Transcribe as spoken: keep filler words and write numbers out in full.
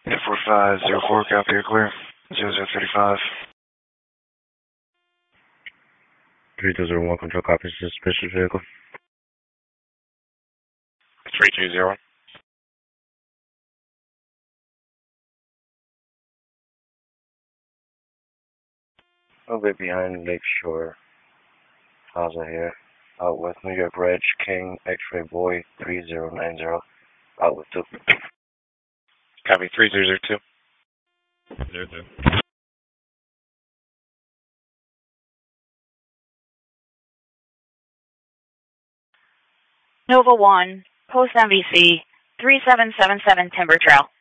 eight four five zero four, copy, you're clear. zero zero three five. three two zero one, control copy, suspicious vehicle. three two zero. A little bit behind Lakeshore Plaza here. Out with New York Reg, King, X-Ray Boy, three zero nine zero. Out with two. Copy, three zero zero two. Zero two. Nova one, Post M V C, three seven seven seven Timber Trail.